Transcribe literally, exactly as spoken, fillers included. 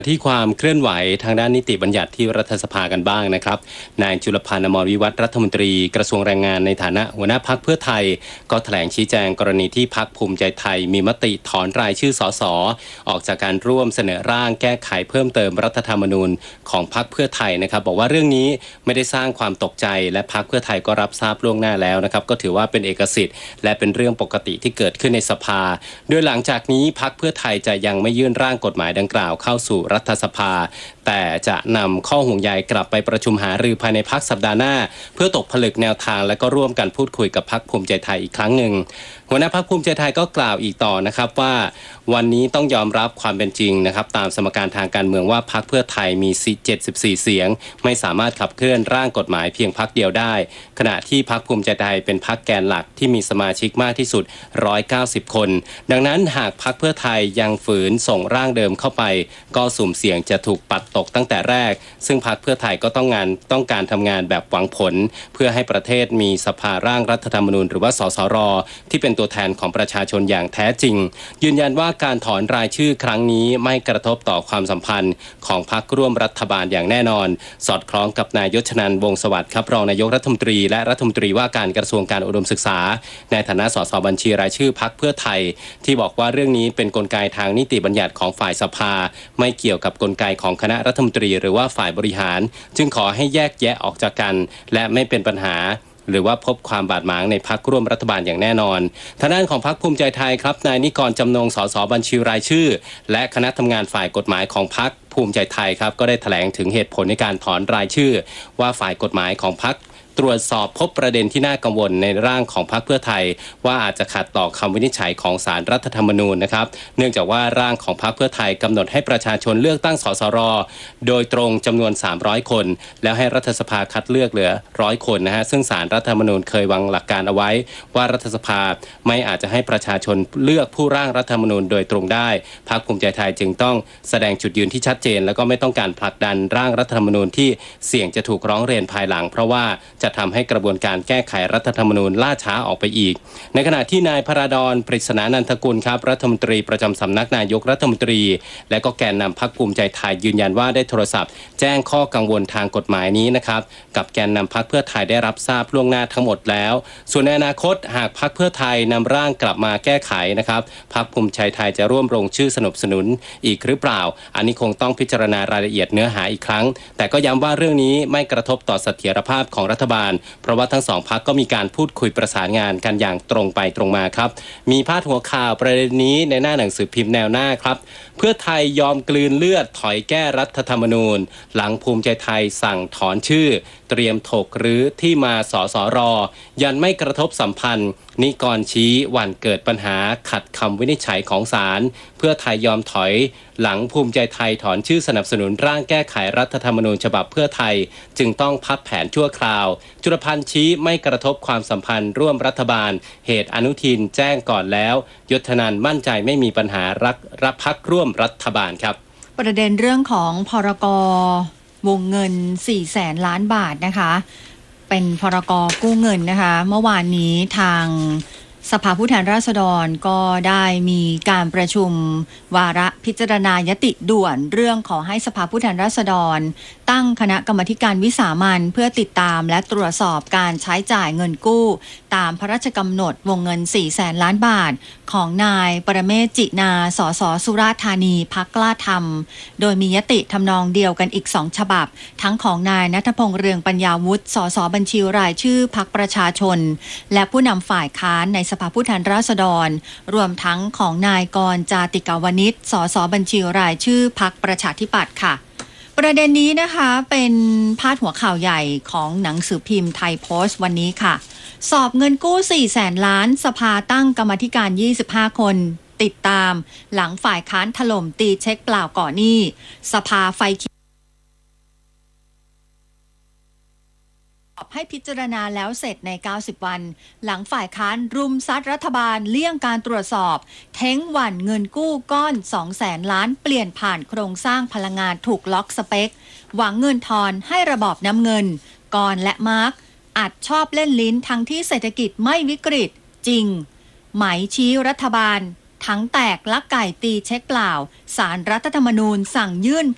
ที่ความเคลื่อนไหวทางด้านนิติบัญญัติที่รัฐสภากันบ้างนะครับนายจุลพันธ์ อมรวิวัฒน์รัฐมนตรีกระทรวงแรงงานในฐานะหัวหน้าพรรคเพื่อไทยก็แถลงชี้แจงกรณีที่พรรคภูมิใจไทยมีมติถอนรายชื่อสสออกจากการร่วมเสนอร่างแก้ไขเพิ่มเติมรัฐธรรมนูญของพรรคเพื่อไทยนะครับบอกว่าเรื่องนี้ไม่ได้สร้างความตกใจและพรรคเพื่อไทยก็รับทราบล่วงหน้าแล้วนะครับก็ถือว่าเป็นเอกสิทธิ์และเป็นเรื่องปกติที่เกิดขึ้นในสภาโดยหลังจากนี้พรรคเพื่อไทยจะยังไม่ยื่นร่างกฎหมายดังกล่าวเข้าสู่รัฐสภาแต่จะนำข้อห่วงใยกลับไปประชุมหารือภายในพรรคสัปดาห์หน้าเพื่อตกผลึกแนวทางและก็ร่วมกันพูดคุยกับพรรคภูมิใจไทยอีกครั้งหนึ่งหัวหน้าพรรคภูมิใจไทยก็กล่าวอีกต่อนะครับว่าวันนี้ต้องยอมรับความเป็นจริงนะครับตามสมการทางการเมืองว่าพรรคเพื่อไทยมีเจ็ดสิบสี่เสียงไม่สามารถขับเคลื่อนร่างกฎหมายเพียงพรรคเดียวได้ขณะที่พรรคภูมิใจไทยเป็นพรรคแกนหลักที่มีสมาชิกมากที่สุดหนึ่งร้อยเก้าสิบคนดังนั้นหากพรรคเพื่อไทยยังฝืนส่งร่างเดิมเข้าไปก็สุ่มเสี่ยงจะถูกปัดตกตั้งแต่แรกซึ่งพรรคเพื่อไทยก็ต้องงานต้องการทำงานแบบหวังผลเพื่อให้ประเทศมีสภาร่างรัฐธรรมนูญหรือว่าสสรที่เป็นตัวแทนของประชาชนอย่างแท้จริงยืนยันว่าการถอนรายชื่อครั้งนี้ไม่กระทบต่อความสัมพันธ์ของพรรคร่วมรัฐบาลอย่างแน่นอนสอดคล้องกับนายยชนันท์ วงศ์สวัสดิ์ครับรองนายกรัฐมนตรีและรัฐมนตรีว่าการกระทรวงการอุดมศึกษาในฐานะสสบัญชีรายชื่อพรรคเพื่อไทยที่บอกว่าเรื่องนี้เป็นกลไกทางนิติบัญญัติของฝ่ายสภาไม่เกี่ยวกับกลไกของคณะรัฐมนตรีหรือว่าฝ่ายบริหารจึงขอให้แยกแยะออกจากกันและไม่เป็นปัญหาหรือว่าพบความบาดหมางในพรรคร่วมรัฐบาลอย่างแน่นอนทางด้านของพรรคภูมิใจไทยครับนายนิกรจำนงสสบัญชีรายชื่อและคณะทำงานฝ่ายกฎหมายของพรรคภูมิใจไทยครับก็ได้แถลงถึงเหตุผลในการถอนรายชื่อว่าฝ่ายกฎหมายของพรรคตรวจสอบพบประเด็นที่น่ากังวลในร่างของพรรคเพื่อไทยว่าอาจจะขัดต่อคำวินิจฉัยของศาลรัฐธรรมนูญนะครับเนื่องจากว่าร่างของพรรคเพื่อไทยกำหนดให้ประชาชนเลือกตั้งสสรโดยตรงจำนวนสามร้อยคนแล้วให้รัฐสภาคัดเลือกเหลือหนึ่งร้อยคนนะฮะซึ่งศาลรัฐธรรมนูญเคยวางหลักการเอาไว้ว่ารัฐสภาไม่อาจจะให้ประชาชนเลือกผู้ร่างรัฐธรรมนูญโดยตรงได้พรรคภูมิใจไทยจึงต้องแสดงจุดยืนที่ชัดเจนแล้วก็ไม่ต้องการผลักดันร่างรัฐธรรมนูญที่เสี่ยงจะถูกร้องเรียนภายหลังเพราะว่าจะทำให้กระบวนการแก้ไขรัฐธรรมนูญล่าช้าออกไปอีกในขณะที่นายพราดรปริศนานันทกุลครับรัฐมนตรีประจำสำนักนายกรัฐมนตรีและก็แกนนำพรรคภูมิใจไทยยืนยันว่าได้โทรศัพท์แจ้งข้อกังวลทางกฎหมายนี้นะครับกับแกนนำพรรคเพื่อไทยได้รับทราบล่วงหน้าทั้งหมดแล้วส่วนในอนาคตหากพรรคเพื่อไทยนำร่างกลับมาแก้ไขนะครับพรรคภูมิใจไทยจะร่วมลงชื่อสนับสนุนอีกหรือเปล่าอันนี้คงต้องพิจารณารายละเอียดเนื้อหาอีกครั้งแต่ก็ย้ำว่าเรื่องนี้ไม่กระทบต่อเสถียรภาพของรัฐบาลเพราะว่าทั้งสองพรรคก็มีการพูดคุยประสานงานกันอย่างตรงไปตรงมาครับมีพาดหัวข่าวประเด็นนี้ในหน้าหนังสือพิมพ์แนวหน้าครับเพื่อไทยยอมกลืนเลือดถอยแก้รัฐธรรมนูญหลังภูมิใจไทยสั่งถอนชื่อเตรียมถกหรือที่มาสสรยันไม่กระทบสัมพันธ์นิกรชี้วันเกิดปัญหาขัดคำวินิจฉัยของศาลเพื่อไทยยอมถอยหลังภูมิใจไทยถอนชื่อสนับสนุนร่างแก้ไขรัฐธรรมนูญฉบับเพื่อไทยจึงต้องพับแผนชั่วคราวจุลพันธ์ชี้ไม่กระทบความสัมพันธ์ร่วมรัฐบาลเหตุอนุทินแจ้งก่อนแล้วยศนันท์มั่นใจไม่มีปัญหารักรับพรรคร่วมรัฐบาลครับประเด็นเรื่องของพรกวงเงินสี่แสนล้านบาทนะคะเป็นพรกกู้เงินนะคะเมื่อวานนี้ทางสภาผู้แทนราษฎรก็ได้มีการประชุมวาระพิจารณายติด่วนเรื่องขอให้สภาผู้แทนราษฎรตั้งคณะกรรมการวิสามัญเพื่อติดตามและตรวจสอบการใช้จ่ายเงินกู้ตามพระราชกำหนดวงเงินสี่แสนล้านบาทของนายปรเมศ จินาสสสุราษฎร์ธานีพรรคกล้าธรรมโดยมียติทำนองเดียวกันอีกสองฉบับทั้งของนายณัฐพงษ์เรืองปัญญาวุฒิสสบัญชีรายชื่อพรรคประชาชนและผู้นำฝ่ายค้านในสภาผู้แทนราษฎรรวมทั้งของนายกรจาติกาวนิชสสบัญชีรายชื่อพรรคประชาธิปัตย์ค่ะประเด็นนี้นะคะเป็นพาดหัวข่าวใหญ่ของหนังสือพิมพ์ไทยโพสต์วันนี้ค่ะสอบเงินกู้สี่แสนล้านสภาตั้งกรรมธิการยี่สิบห้าคนติดตามหลังฝ่ายค้านถล่มตีเช็คเปล่าก่อหนี้สภาไฟให้พิจารณาแล้วเสร็จในเก้าสิบวันหลังฝ่ายค้านรุมซัดรัฐบาลเลี่ยงการตรวจสอบเท้งหว่นเงินกู้ก้อนสองแสนล้านเปลี่ยนผ่านโครงสร้างพลังงานถูกล็อกสเปคหวังเงินทอนให้ระบอบน้ำเงินกรและมาร์กอัดชอบเล่นลิ้นทั้งที่เศรษฐกิจไม่วิกฤตจริงไหมชี้รัฐบาลทั้งแตกลักไก่ตีเช็คเปล่าศาลรัฐธรรมนูญสั่งยื่น